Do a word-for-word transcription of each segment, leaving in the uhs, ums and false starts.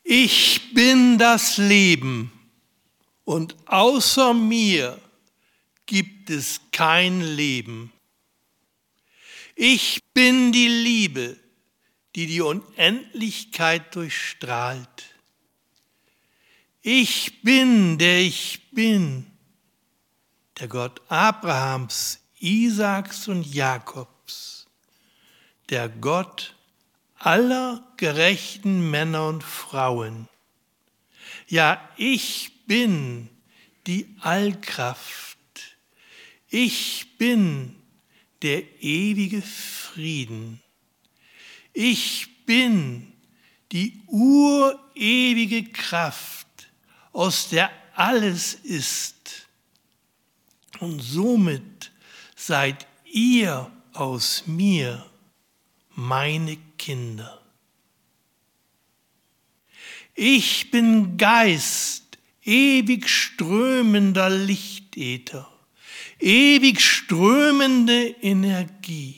Ich bin das Leben und außer mir gibt es kein Leben. Ich bin die Liebe, die die Unendlichkeit durchstrahlt. Ich bin, der ich bin, der Gott Abrahams, Isaaks und Jakobs, der Gott aller gerechten Männer und Frauen. Ja, ich bin die Allkraft. Ich bin der ewige Frieden. Ich bin die urewige Kraft, aus der alles ist. Und somit seid ihr aus mir meine Kinder. Ich bin Geist, ewig strömender Lichtäther, ewig strömende Energie.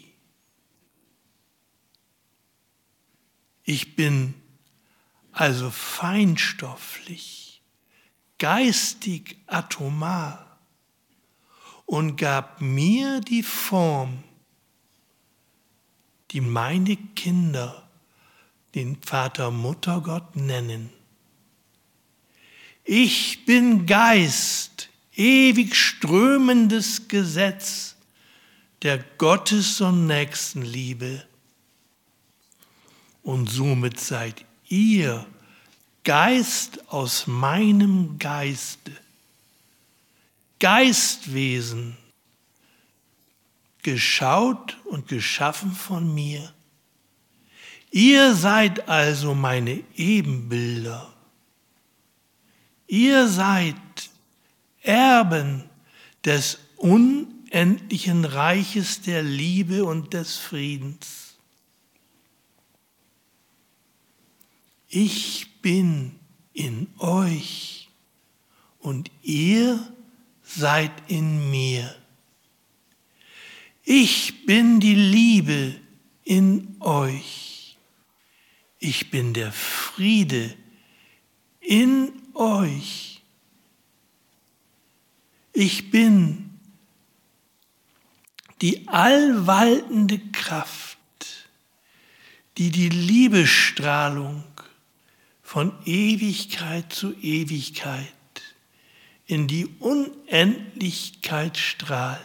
Ich bin also feinstofflich, geistig atomar und gab mir die Form, die meine Kinder den Vater, Mutter Gott nennen. Ich bin Geist, ewig strömendes Gesetz der Gottes- und Nächstenliebe. Und somit seid ihr Geist aus meinem Geiste, Geistwesen, geschaut und geschaffen von mir. Ihr seid also meine Ebenbilder. Ihr seid Erben des unendlichen Reiches der Liebe und des Friedens. Ich bin in euch und ihr seid in mir. Ich bin die Liebe in euch. Ich bin der Friede in euch. Ich bin die allwaltende Kraft, die die Liebesstrahlung von Ewigkeit zu Ewigkeit in die Unendlichkeit strahlt.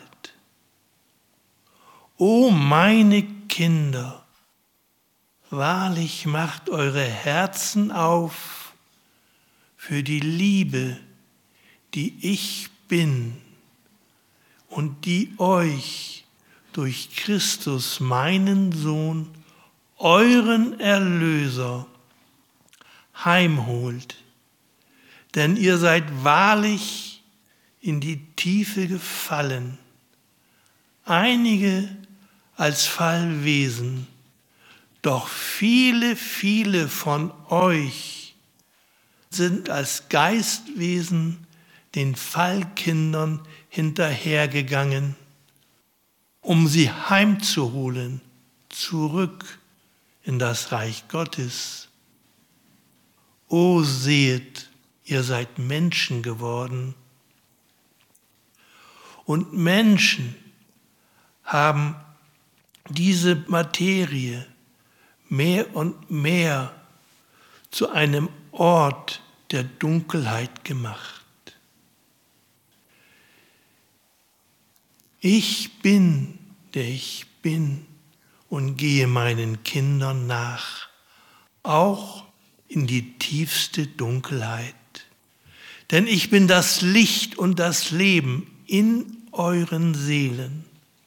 O meine Kinder, wahrlich macht eure Herzen auf für die Liebe, die ich bin und die euch durch Christus, meinen Sohn, euren Erlöser, heimholt. Denn ihr seid wahrlich in die Tiefe gefallen, einige als Fallwesen, doch viele, viele von euch sind als Geistwesen den Fallkindern hinterhergegangen, um sie heimzuholen, zurück in das Reich Gottes. O sehet, ihr seid Menschen geworden. Und Menschen haben diese Materie mehr und mehr zu einem Ort der Dunkelheit gemacht. Ich bin, der ich bin, und gehe meinen Kindern nach, auch in die tiefste Dunkelheit. Denn ich bin das Licht und das Leben in euren Seelen.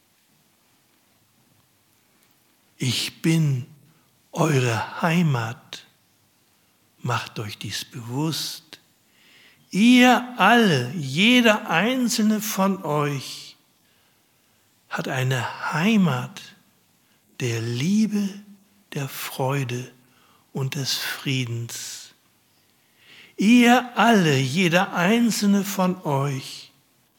Ich bin eure Heimat. Macht euch dies bewusst. Ihr alle, jeder einzelne von euch, hat eine Heimat der Liebe, der Freude und des Friedens. Ihr alle, jeder einzelne von euch,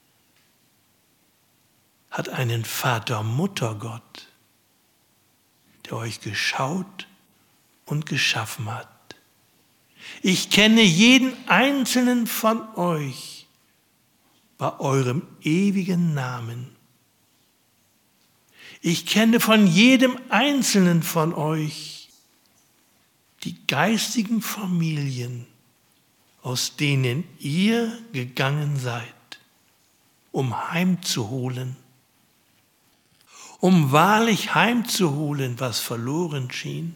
hat einen Vater, Mutter Gott, der euch geschaut und geschaffen hat. Ich kenne jeden einzelnen von euch bei eurem ewigen Namen. Ich kenne von jedem einzelnen von euch die geistigen Familien, aus denen ihr gegangen seid, um heimzuholen, um wahrlich heimzuholen, was verloren schien.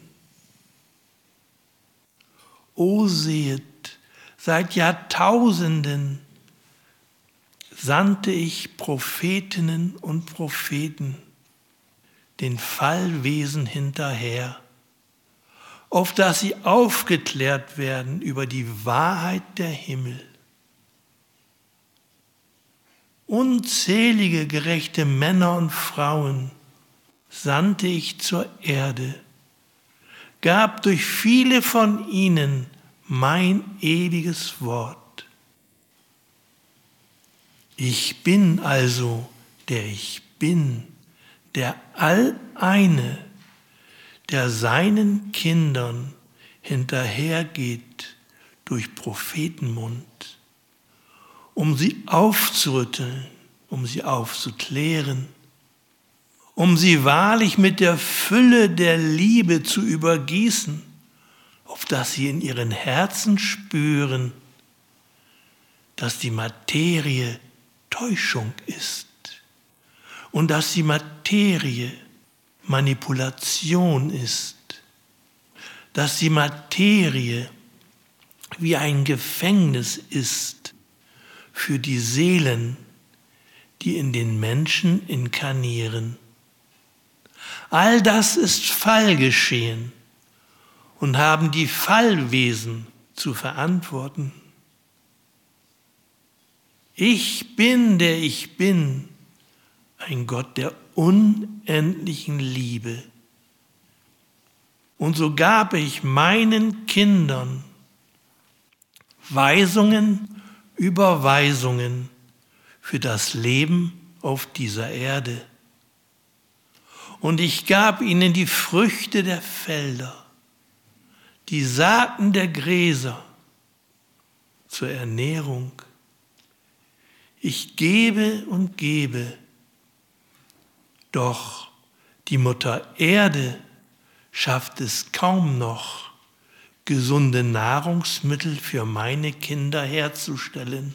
O sehet, seit Jahrtausenden sandte ich Prophetinnen und Propheten den Fallwesen hinterher, auf dass sie aufgeklärt werden über die Wahrheit der Himmel. Unzählige gerechte Männer und Frauen sandte ich zur Erde, gab durch viele von ihnen mein ewiges Wort. Ich bin also, der ich bin, der Alleine, der seinen Kindern hinterhergeht durch Prophetenmund, um sie aufzurütteln, um sie aufzuklären, um sie wahrlich mit der Fülle der Liebe zu übergießen, auf dass sie in ihren Herzen spüren, dass die Materie Täuschung ist und dass die Materie Manipulation ist, dass die Materie wie ein Gefängnis ist für die Seelen, die in den Menschen inkarnieren. All das ist Fallgeschehen und haben die Fallwesen zu verantworten. Ich bin, der ich bin, ein Gott der unendlichen Liebe. Und so gab ich meinen Kindern Weisungen über Weisungen für das Leben auf dieser Erde. Und ich gab ihnen die Früchte der Felder, die Saaten der Gräser zur Ernährung. Ich gebe und gebe, doch die Mutter Erde schafft es kaum noch, gesunde Nahrungsmittel für meine Kinder herzustellen.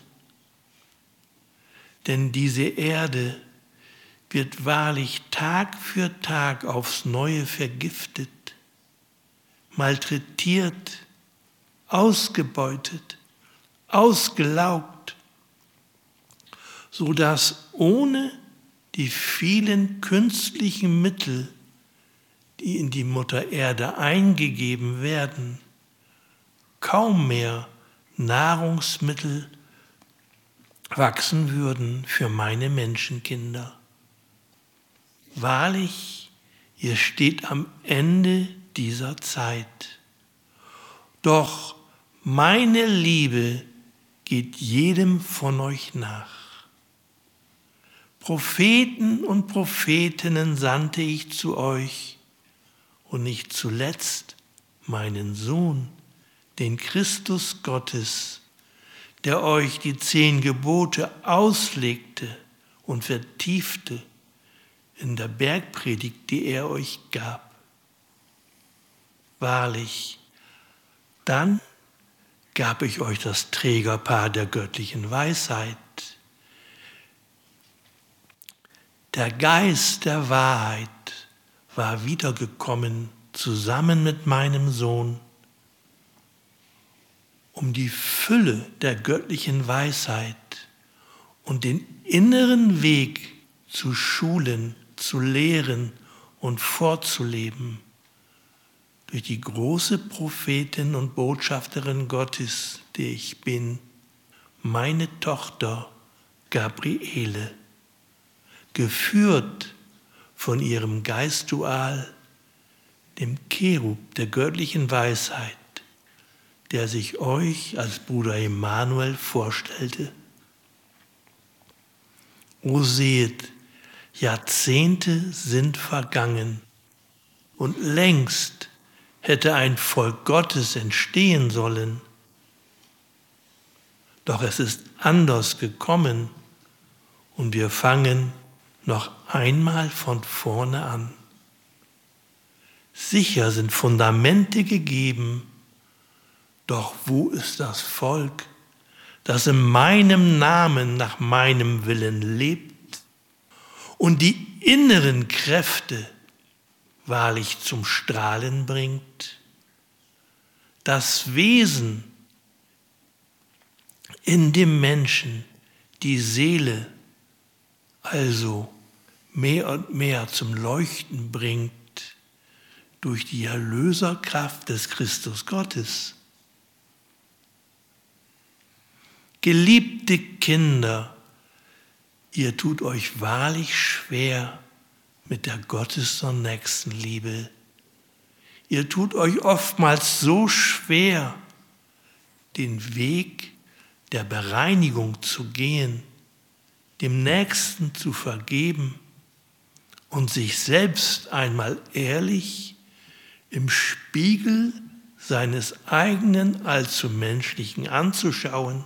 Denn diese Erde wird wahrlich Tag für Tag aufs Neue vergiftet, malträtiert, ausgebeutet, ausgelaugt, sodass ohne die vielen künstlichen Mittel, die in die Mutter Erde eingegeben werden, kaum mehr Nahrungsmittel wachsen würden für meine Menschenkinder. Wahrlich, ihr steht am Ende dieser Zeit. Doch meine Liebe geht jedem von euch nach. Propheten und Prophetinnen sandte ich zu euch und nicht zuletzt meinen Sohn, den Christus Gottes, der euch die zehn Gebote auslegte und vertiefte in der Bergpredigt, die er euch gab. Wahrlich, dann gab ich euch das Trägerpaar der göttlichen Weisheit. Der Geist der Wahrheit war wiedergekommen zusammen mit meinem Sohn, um die Fülle der göttlichen Weisheit und den inneren Weg zu schulen, zu lehren und vorzuleben durch die große Prophetin und Botschafterin Gottes, die ich bin, meine Tochter Gabriele, geführt von ihrem Geistdual, dem Cherub der göttlichen Weisheit, der sich euch als Bruder Emanuel vorstellte. O seht, Jahrzehnte sind vergangen und längst hätte ein Volk Gottes entstehen sollen, Doch es ist anders gekommen und wir fangen noch einmal von vorne an. Sicher sind Fundamente gegeben, doch wo ist das Volk, das in meinem Namen nach meinem Willen lebt und die inneren Kräfte wahrlich zum Strahlen bringt? Das Wesen in dem Menschen, die Seele, also mehr und mehr zum Leuchten bringt durch die Erlöserkraft des Christus Gottes. Geliebte Kinder, ihr tut euch wahrlich schwer mit der Gottes- und Nächstenliebe. Ihr tut euch oftmals so schwer, den Weg der Bereinigung zu gehen, dem Nächsten zu vergeben und sich selbst einmal ehrlich im Spiegel seines eigenen allzu Menschlichen anzuschauen.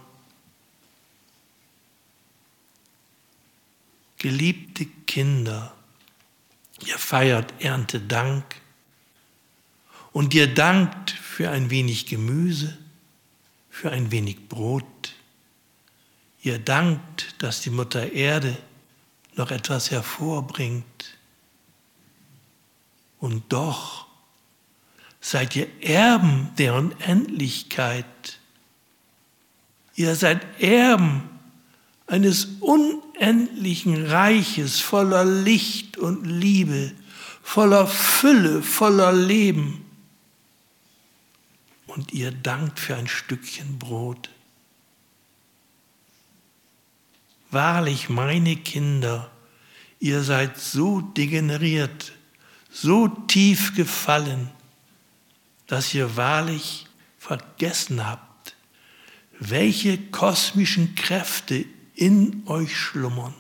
Geliebte Kinder, ihr feiert Erntedank und ihr dankt für ein wenig Gemüse, für ein wenig Brot. Ihr dankt, dass die Mutter Erde noch etwas hervorbringt. Und doch seid ihr Erben der Unendlichkeit. Ihr seid Erben eines unendlichen Reiches voller Licht und Liebe, voller Fülle, voller Leben. Und ihr dankt für ein Stückchen Brot. Wahrlich, meine Kinder, ihr seid so degeneriert, so tief gefallen, dass ihr wahrlich vergessen habt, welche kosmischen Kräfte in euch schlummern.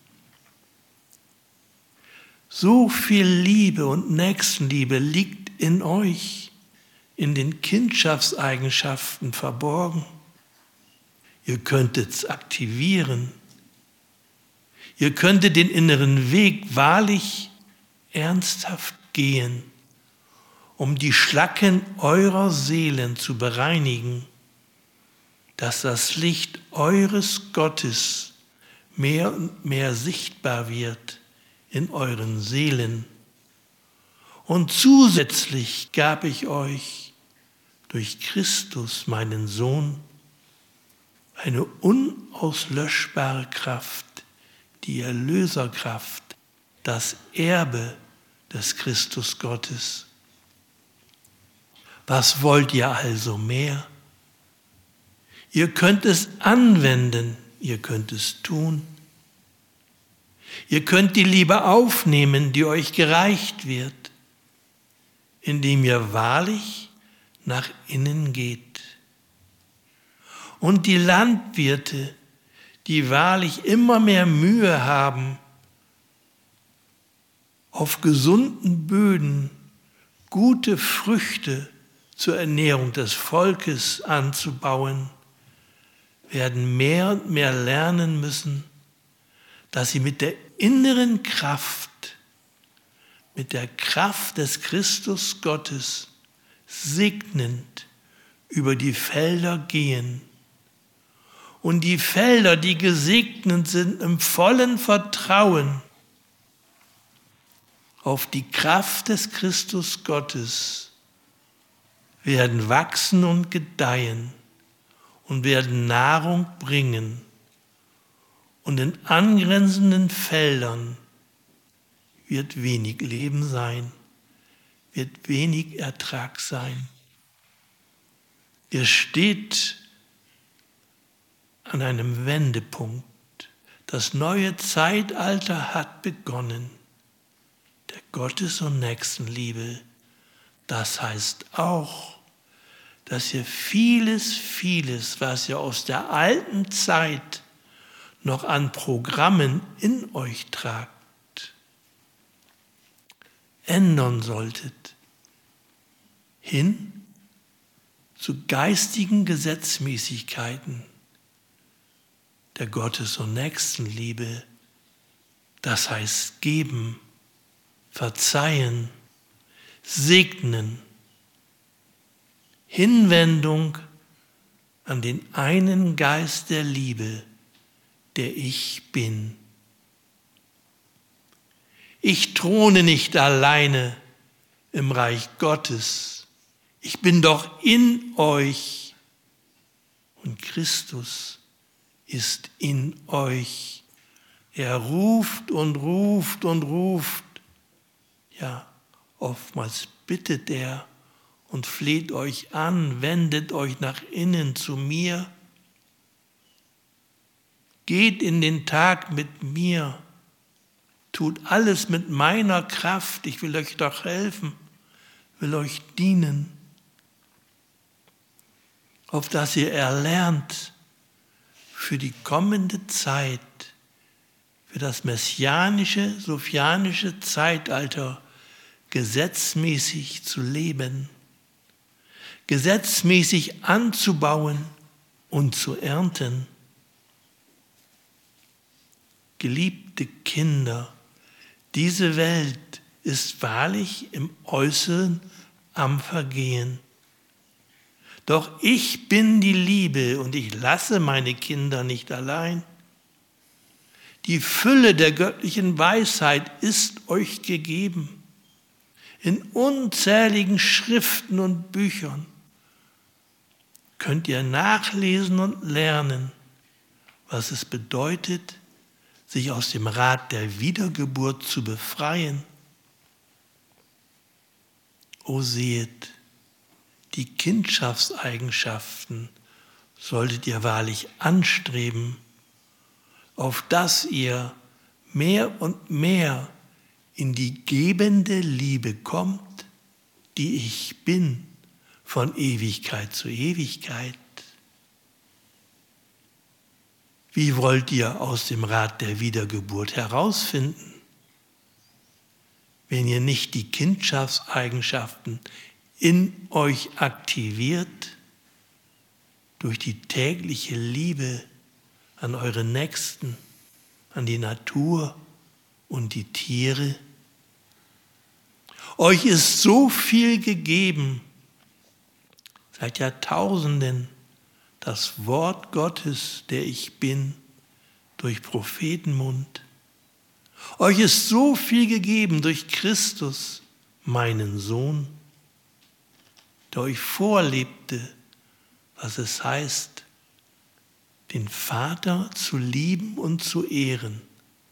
So viel Liebe und Nächstenliebe liegt in euch, in den Kindschaftseigenschaften verborgen. Ihr könntet es aktivieren. Ihr könntet den inneren Weg wahrlich ernsthaft gehen, um die Schlacken eurer Seelen zu bereinigen, dass das Licht eures Gottes mehr und mehr sichtbar wird in euren Seelen. Und zusätzlich gab ich euch durch Christus, meinen Sohn, eine unauslöschbare Kraft, die Erlöserkraft, das Erbe des Christus Gottes. Was wollt ihr also mehr? Ihr könnt es anwenden, ihr könnt es tun. Ihr könnt die Liebe aufnehmen, die euch gereicht wird, indem ihr wahrlich nach innen geht. Und die Landwirte, die wahrlich immer mehr Mühe haben, auf gesunden Böden gute Früchte zur Ernährung des Volkes anzubauen, werden mehr und mehr lernen müssen, dass sie mit der inneren Kraft, mit der Kraft des Christus Gottes segnend über die Felder gehen. Und die Felder, die gesegnet sind, im vollen Vertrauen auf die Kraft des Christus Gottes, werden wachsen und gedeihen und werden Nahrung bringen. Und in angrenzenden Feldern wird wenig Leben sein, wird wenig Ertrag sein. Ihr steht an einem Wendepunkt. Das neue Zeitalter hat begonnen. Der Gottes- und Nächstenliebe. Das heißt auch, dass ihr vieles, vieles, was ihr aus der alten Zeit noch an Programmen in euch tragt, ändern solltet, hin zu geistigen Gesetzmäßigkeiten, der Gottes- und Nächstenliebe, das heißt geben, verzeihen, segnen, Hinwendung an den einen Geist der Liebe, der ich bin. Ich throne nicht alleine im Reich Gottes. Ich bin doch in euch und Christus ist in euch. Er ruft und ruft und ruft. Ja, oftmals bittet er und fleht euch an, wendet euch nach innen zu mir. Geht in den Tag mit mir, tut alles mit meiner Kraft, ich will euch doch helfen, will euch dienen, auf dass ihr erlernt für die kommende Zeit, für das messianische, sophianische Zeitalter gesetzmäßig zu leben, gesetzmäßig anzubauen und zu ernten. Geliebte Kinder, diese Welt ist wahrlich im Äußeren am Vergehen. Doch ich bin die Liebe und ich lasse meine Kinder nicht allein. Die Fülle der göttlichen Weisheit ist euch gegeben, in unzähligen Schriften und Büchern. Könnt ihr nachlesen und lernen, was es bedeutet, sich aus dem Rad der Wiedergeburt zu befreien. O sehet, die Kindschaftseigenschaften solltet ihr wahrlich anstreben, auf dass ihr mehr und mehr in die gebende Liebe kommt, die ich bin, von Ewigkeit zu Ewigkeit. Wie wollt ihr aus dem Rad der Wiedergeburt herausfinden, wenn ihr nicht die Kindschaftseigenschaften in euch aktiviert durch die tägliche Liebe an eure Nächsten, an die Natur und die Tiere? Euch ist so viel gegeben, seit Jahrtausenden, das Wort Gottes, der ich bin, durch Prophetenmund. Euch ist so viel gegeben durch Christus, meinen Sohn, der euch vorlebte, was es heißt, den Vater zu lieben und zu ehren.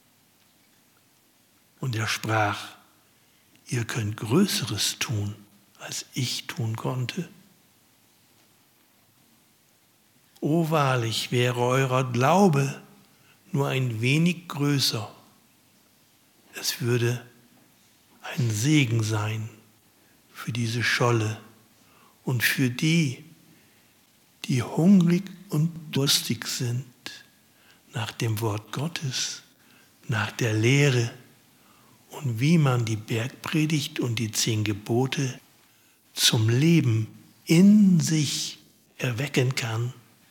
Und er sprach, ihr könnt Größeres tun, als ich tun konnte. O wahrlich, wäre euer Glaube nur ein wenig größer, es würde ein Segen sein für diese Scholle und für die, die hungrig und durstig sind nach dem Wort Gottes, nach der Lehre und wie man die Bergpredigt und die zehn Gebote zum Leben in sich erwecken kann.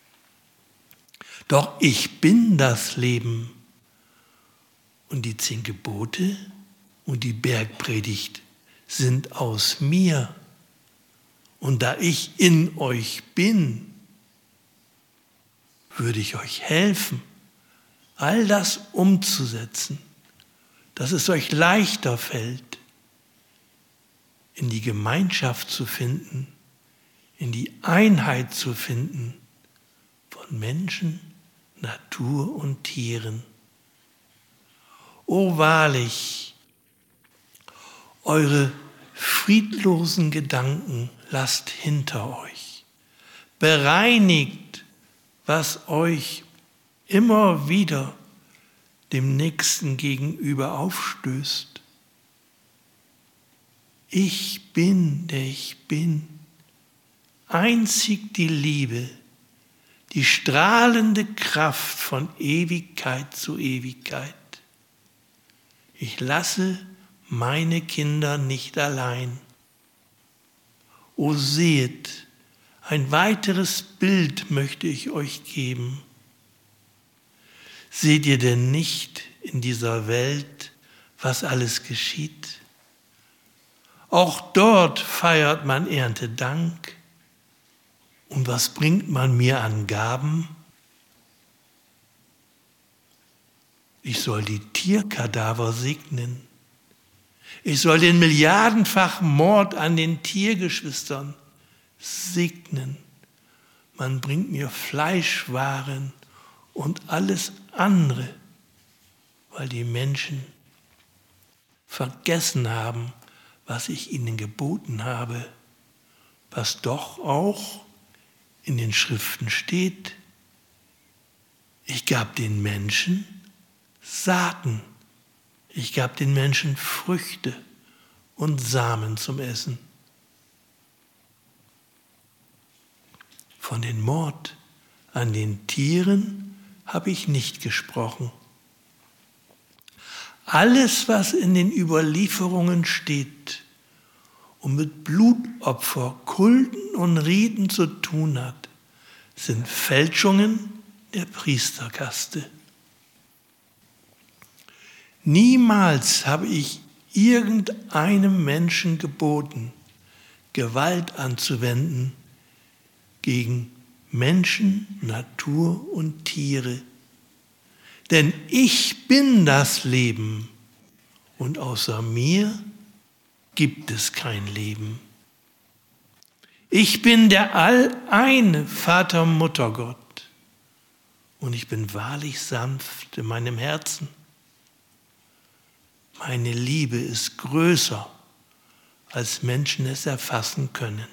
Doch ich bin das Leben und die zehn Gebote und die Bergpredigt sind aus mir. Und da ich in euch bin, würde ich euch helfen, all das umzusetzen, dass es euch leichter fällt, in die Gemeinschaft zu finden, in die Einheit zu finden von Menschen, Natur und Tieren. O wahrlich, eure friedlosen Gedanken lasst hinter euch. Bereinigt, was euch immer wieder dem Nächsten gegenüber aufstößt. Ich bin, der ich bin. Einzig die Liebe, die strahlende Kraft von Ewigkeit zu Ewigkeit. Ich lasse meine Kinder nicht allein. O sehet, ein weiteres Bild möchte ich euch geben. Seht ihr denn nicht in dieser Welt, was alles geschieht? Auch dort feiert man Erntedank. Und was bringt man mir an Gaben? Ich soll die Tierkadaver segnen. Ich soll den milliardenfachen Mord an den Tiergeschwistern segnen. Man bringt mir Fleischwaren und alles andere, weil die Menschen vergessen haben, was ich ihnen geboten habe, was doch auch in den Schriften steht. Ich gab den Menschen Saaten, ich gab den Menschen Früchte und Samen zum Essen. Von den Mord an den Tieren habe ich nicht gesprochen. Alles, was in den Überlieferungen steht und mit Blutopfer, Kulten und Riten zu tun hat, sind Fälschungen der Priesterkaste. Niemals habe ich irgendeinem Menschen geboten, Gewalt anzuwenden gegen Menschen, Natur und Tiere. Denn ich bin das Leben und außer mir gibt es kein Leben. Ich bin der alleine Vater, Mutter Gott und ich bin wahrlich sanft in meinem Herzen. Meine Liebe ist größer, als Menschen es erfassen können.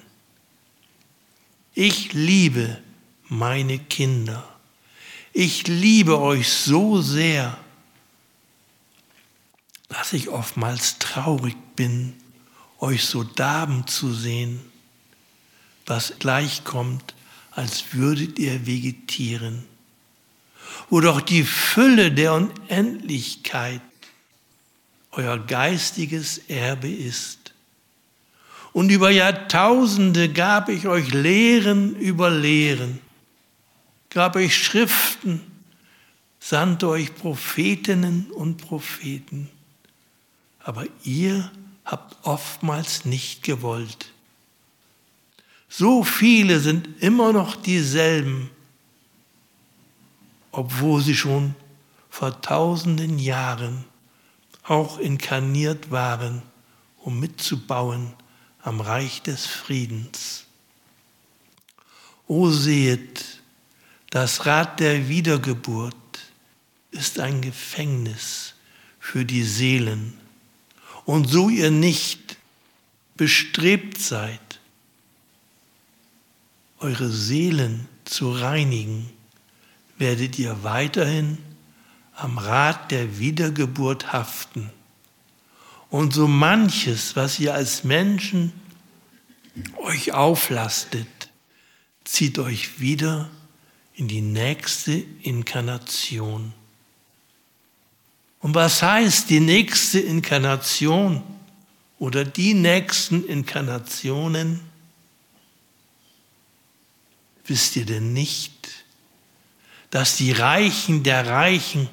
Ich liebe meine Kinder. Ich liebe euch so sehr, dass ich oftmals traurig bin, euch so darben zu sehen, was gleichkommt, als würdet ihr vegetieren. Wo doch die Fülle der Unendlichkeit euer geistiges Erbe ist. Und über Jahrtausende gab ich euch Lehren über Lehren, gab euch Schriften, sandte euch Prophetinnen und Propheten. Aber ihr habt oftmals nicht gewollt. So viele sind immer noch dieselben, obwohl sie schon vor tausenden Jahren auch inkarniert waren, um mitzubauen am Reich des Friedens. O sehet, das Rad der Wiedergeburt ist ein Gefängnis für die Seelen. Und so ihr nicht bestrebt seid, eure Seelen zu reinigen, werdet ihr weiterhin am Rad der Wiedergeburt haften. Und so manches, was ihr als Menschen euch auflastet, zieht euch wieder in die nächste Inkarnation. Und was heißt die nächste Inkarnation oder die nächsten Inkarnationen? Wisst ihr denn nicht, dass die Reichen der Reichen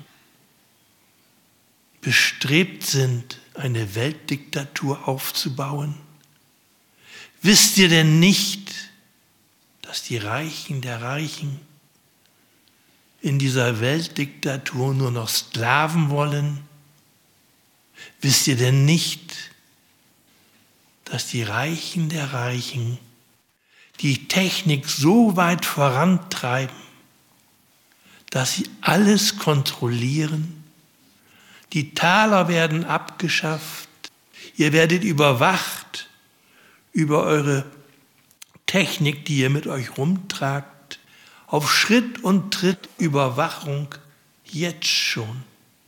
bestrebt sind, eine Weltdiktatur aufzubauen? Wisst ihr denn nicht, dass die Reichen der Reichen in dieser Weltdiktatur nur noch Sklaven wollen? Wisst ihr denn nicht, dass die Reichen der Reichen die Technik so weit vorantreiben, dass sie alles kontrollieren? Die Taler werden abgeschafft, ihr werdet überwacht über eure Technik, die ihr mit euch rumtragt, auf Schritt und Tritt Überwachung, jetzt schon.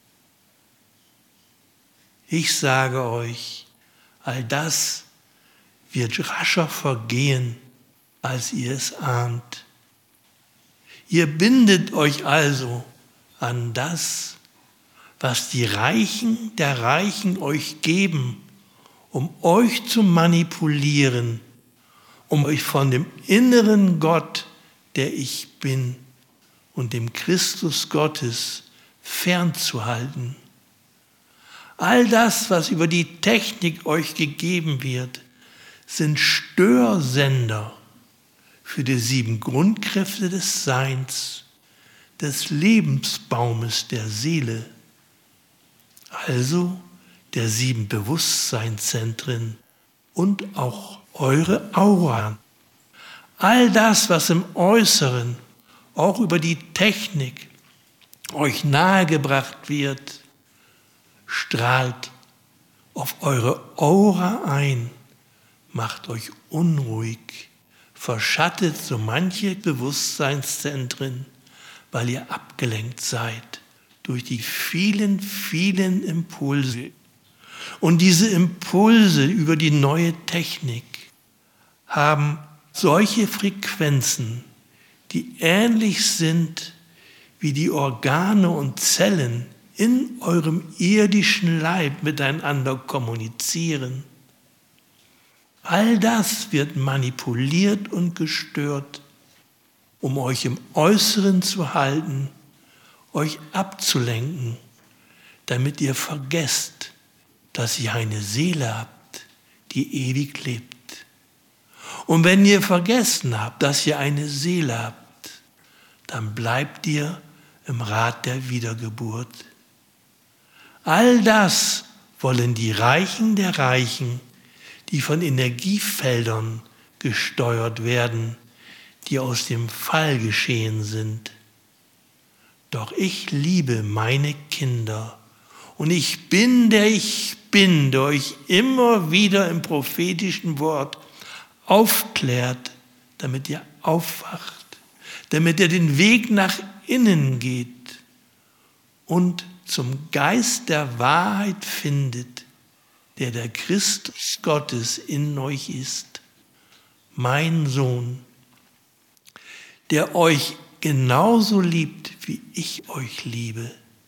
Ich sage euch, all das wird rascher vergehen, als ihr es ahnt. Ihr bindet euch also an das, was die Reichen der Reichen euch geben, um euch zu manipulieren, um euch von dem inneren Gott, der ich bin, und dem Christus Gottes fernzuhalten. All das, was über die Technik euch gegeben wird, sind Störsender für die sieben Grundkräfte des Seins, des Lebensbaumes der Seele, also der sieben Bewusstseinszentren und auch eure Aura. All das, was im Äußeren, auch über die Technik, euch nahegebracht wird, strahlt auf eure Aura ein, macht euch unruhig, verschattet so manche Bewusstseinszentren, weil ihr abgelenkt seid durch die vielen, vielen Impulse. Und diese Impulse über die neue Technik haben solche Frequenzen, die ähnlich sind wie die Organe und Zellen in eurem irdischen Leib miteinander kommunizieren. All das wird manipuliert und gestört, um euch im Äußeren zu halten, euch abzulenken, damit ihr vergesst, dass ihr eine Seele habt, die ewig lebt. Und wenn ihr vergessen habt, dass ihr eine Seele habt, dann bleibt ihr im Rad der Wiedergeburt. All das wollen die Reichen der Reichen, die von Energiefeldern gesteuert werden, die aus dem Fall geschehen sind. Doch ich liebe meine Kinder und ich bin, der ich bin, der euch immer wieder im prophetischen Wort aufklärt, damit ihr aufwacht, damit ihr den Weg nach innen geht und zum Geist der Wahrheit findet, der der Christus Gottes in euch ist, mein Sohn, der euch genauso liebt, wie ich euch liebe.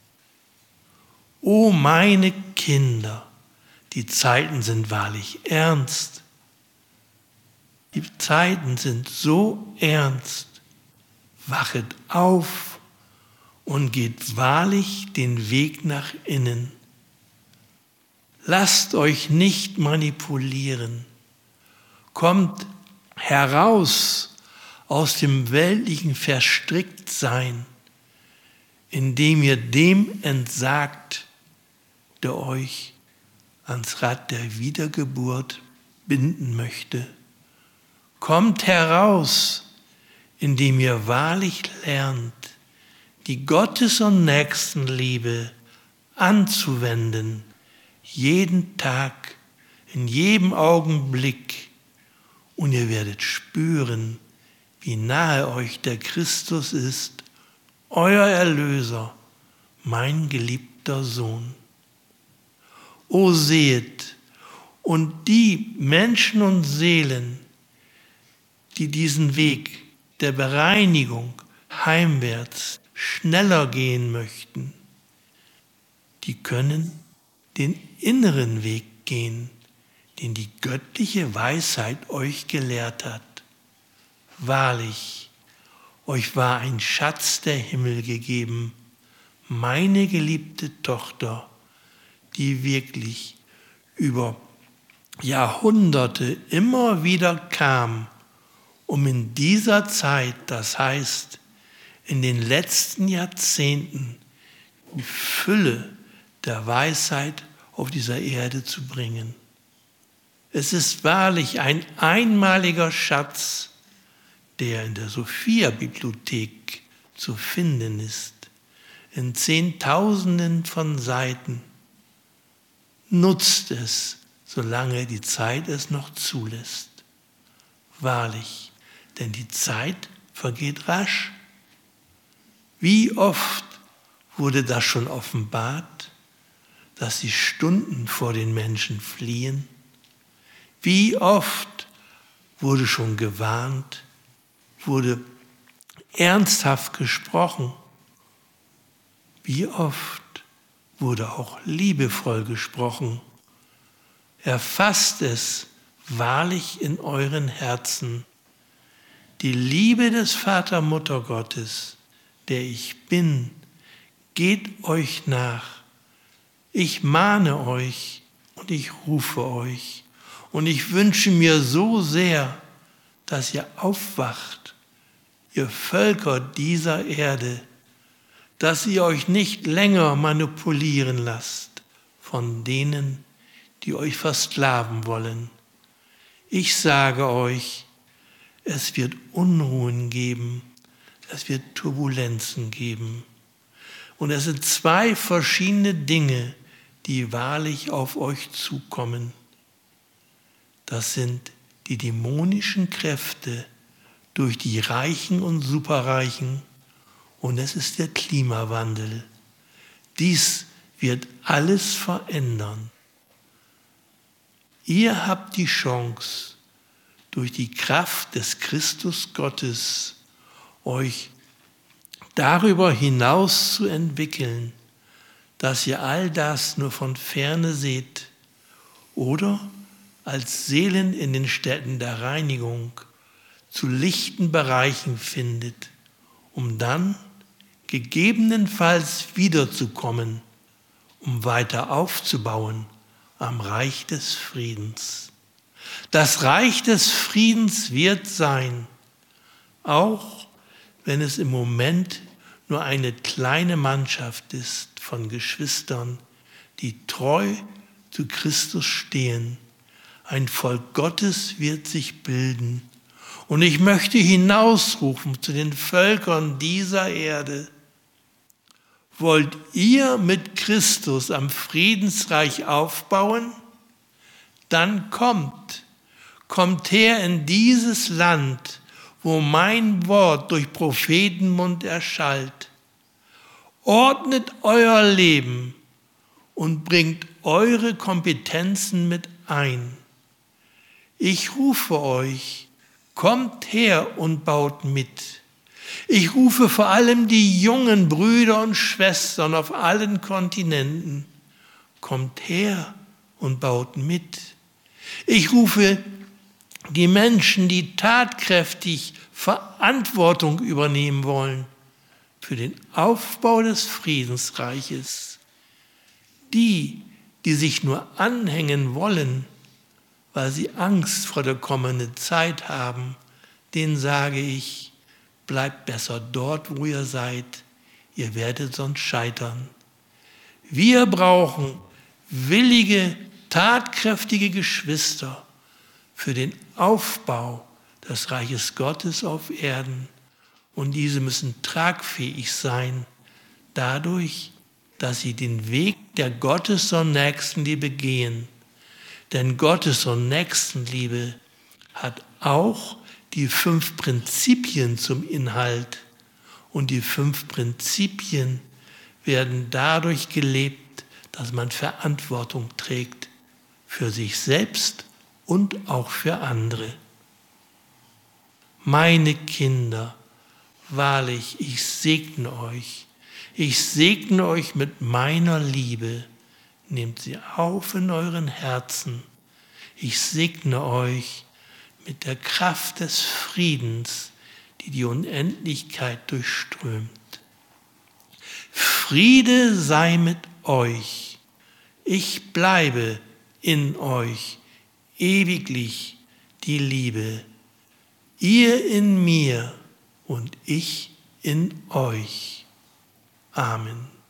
O meine Kinder, die Zeiten sind wahrlich ernst. Die Zeiten sind so ernst. Wachet auf und geht wahrlich den Weg nach innen. Lasst euch nicht manipulieren. Kommt heraus aus dem weltlichen Verstricktsein, indem ihr dem entsagt, der euch ans Rad der Wiedergeburt binden möchte. Kommt heraus, indem ihr wahrlich lernt, die Gottes- und Nächstenliebe anzuwenden, jeden Tag, in jedem Augenblick, und ihr werdet spüren, wie nahe euch der Christus ist, euer Erlöser, mein geliebter Sohn. O sehet, und die Menschen und Seelen, die diesen Weg der Bereinigung heimwärts schneller gehen möchten, die können den inneren Weg gehen, den die göttliche Weisheit euch gelehrt hat. Wahrlich, euch war ein Schatz der Himmel gegeben, meine geliebte Tochter, die wirklich über Jahrhunderte immer wieder kam, um in dieser Zeit, das heißt in den letzten Jahrzehnten, die Fülle der Weisheit auf dieser Erde zu bringen. Es ist wahrlich ein einmaliger Schatz, der in der Sophia-Bibliothek zu finden ist, in Zehntausenden von Seiten. Nutzt es, solange die Zeit es noch zulässt. Wahrlich, denn die Zeit vergeht rasch. Wie oft wurde das schon offenbart, dass die Stunden vor den Menschen fliehen? Wie oft wurde schon gewarnt, wurde ernsthaft gesprochen? Wie oft wurde auch liebevoll gesprochen? Erfasst es wahrlich in euren Herzen. Die Liebe des Vater, Mutter Gottes, der ich bin, geht euch nach. Ich mahne euch und ich rufe euch. Und ich wünsche mir so sehr, dass ihr aufwacht, ihr Völker dieser Erde, dass ihr euch nicht länger manipulieren lasst von denen, die euch versklaven wollen. Ich sage euch, es wird Unruhen geben, es wird Turbulenzen geben. Und es sind zwei verschiedene Dinge, die wahrlich auf euch zukommen. Das sind die dämonischen Kräfte durch die Reichen und Superreichen und es ist der Klimawandel. Dies wird alles verändern. Ihr habt die Chance, durch die Kraft des Christus Gottes euch darüber hinaus zu entwickeln, dass ihr all das nur von Ferne seht oder als Seelen in den Städten der Reinigung zu lichten Bereichen findet, um dann gegebenenfalls wiederzukommen, um weiter aufzubauen am Reich des Friedens. Das Reich des Friedens wird sein, auch wenn es im Moment nur eine kleine Mannschaft ist von Geschwistern, die treu zu Christus stehen. Ein Volk Gottes wird sich bilden. Und ich möchte hinausrufen zu den Völkern dieser Erde: Wollt ihr mit Christus am Friedensreich aufbauen? Dann kommt, kommt her in dieses Land, wo mein Wort durch Prophetenmund erschallt. Ordnet euer Leben und bringt eure Kompetenzen mit ein. Ich rufe euch, kommt her und baut mit. Ich rufe vor allem die jungen Brüder und Schwestern auf allen Kontinenten. Kommt her und baut mit. Ich rufe die Menschen, die tatkräftig Verantwortung übernehmen wollen für den Aufbau des Friedensreiches. Die, die sich nur anhängen wollen, weil sie Angst vor der kommenden Zeit haben, denen sage ich: Bleibt besser dort, wo ihr seid, ihr werdet sonst scheitern. Wir brauchen willige, tatkräftige Geschwister für den Aufbau des Reiches Gottes auf Erden. Und diese müssen tragfähig sein, dadurch, dass sie den Weg der Gottes- und Nächstenliebe gehen. Denn Gottes- und Nächstenliebe hat auch die fünf Prinzipien zum Inhalt. Und die fünf Prinzipien werden dadurch gelebt, dass man Verantwortung trägt für sich selbst und auch für andere. Meine Kinder, wahrlich, ich segne euch. Ich segne euch mit meiner Liebe. Nehmt sie auf in euren Herzen. Ich segne euch mit der Kraft des Friedens, die die Unendlichkeit durchströmt. Friede sei mit euch. Ich bleibe in euch, ewiglich die Liebe. Ihr in mir und ich in euch. Amen.